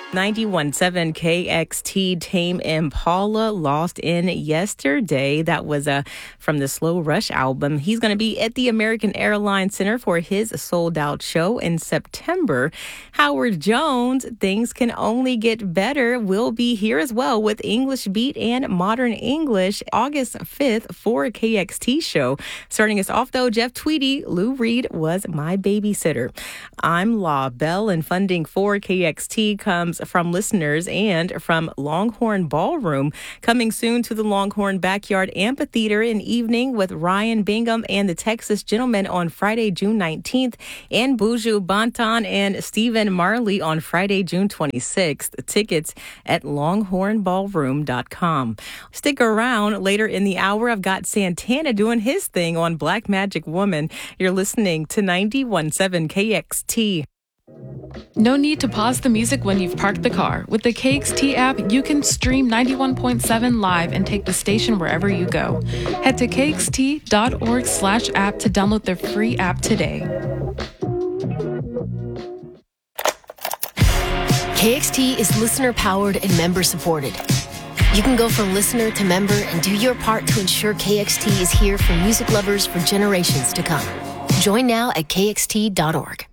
91.7 KXT Tame Impala Lost in Yesterday. That was from the Slow Rush album. He's going to be at the American Airlines Center for his sold out show in September. Howard Jones, Things Can Only Get Better, will be here as well with English Beat and Modern English August 5th for a KXT show. Starting us off though, Jeff Tweedy, Lou Reed was my babysitter. I'm La Belle, and funding for KXT comes from listeners and from Longhorn Ballroom. Coming soon to the Longhorn Backyard Amphitheater, an evening with Ryan Bingham and the Texas Gentlemen on Friday, June 19th, and Buju Banton and Stephen Marley on Friday, June 26th. Tickets at longhornballroom.com. Stick around. Later in the hour, I've got Santana doing his thing on Black Magic Woman. You're listening to 91.7 KXT. No need to pause the music when you've parked the car. With the KXT app, you can stream 91.7 live and take the station wherever you go. Head to kxt.org/app to download their free app today. KXT is listener-powered and member-supported. You can go from listener to member and do your part to ensure KXT is here for music lovers for generations to come. Join now at kxt.org.